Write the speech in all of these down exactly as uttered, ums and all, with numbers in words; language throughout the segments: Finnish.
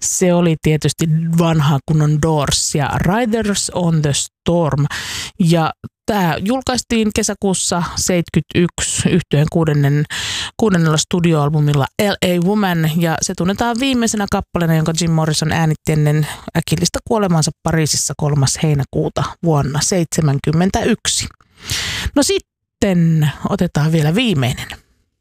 Se oli tietysti vanha kunnon Doors ja Riders on the Storm. Ja tämä julkaistiin kesäkuussa seitsemänkymmentäyksi yhtyeen kuudennen, kuudennella studioalbumilla L A Woman. Ja se tunnetaan viimeisenä kappaleena, jonka Jim Morrison äänitti ennen äkillistä kuolemaansa Pariisissa kolmas heinäkuuta vuonna seitsemänkymmentäyksi. No sitten otetaan vielä viimeinen.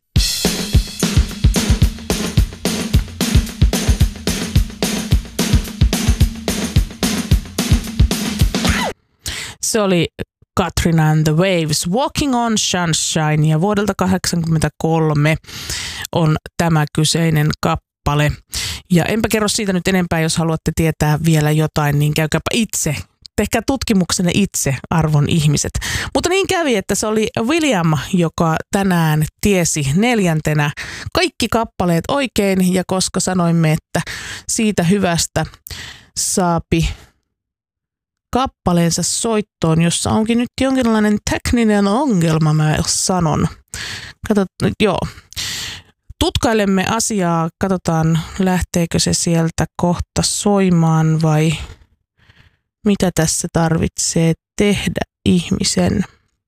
Se oli Katrina and the Waves, Walking on Sunshine, ja vuodelta kahdeksankymmentäkolme on tämä kyseinen kappale. Ja enpä kerro siitä nyt enempää, jos haluatte tietää vielä jotain, niin käykääpä itse. Tehkää tutkimuksenne itse, arvon ihmiset. Mutta niin kävi, että se oli William, joka tänään tiesi neljäntenä kaikki kappaleet oikein, ja koska sanoimme, että siitä hyvästä saapi kappaleensa soittoon, jossa onkin nyt jonkinlainen tekninen ongelma, mä sanon. Katsot, joo. Tutkailemme asiaa, katsotaan lähteekö se sieltä kohta soimaan vai mitä tässä tarvitsee tehdä ihmisen.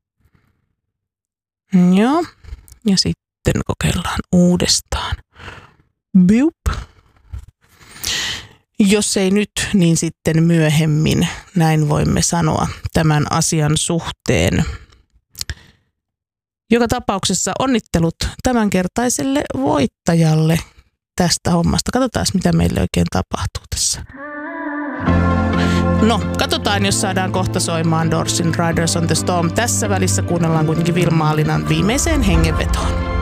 Joo, ja sitten kokeillaan uudestaan. Boop. Jos ei nyt, niin sitten myöhemmin, näin voimme sanoa tämän asian suhteen. Joka tapauksessa onnittelut tämänkertaiselle voittajalle tästä hommasta. Katsotaan, mitä meille oikein tapahtuu tässä. No, katsotaan, jos saadaan kohta soimaan Doorsin Riders on the Storm. Tässä välissä kuunnellaan kuitenkin Vilma Alinan viimeiseen hengenvetoon.